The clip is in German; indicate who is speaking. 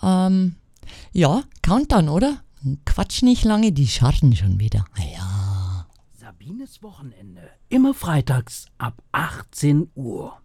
Speaker 1: Ja, Countdown, oder? Quatsch nicht lange, die scharren schon wieder. Ja.
Speaker 2: Sabines Wochenende. Immer freitags ab 18 Uhr.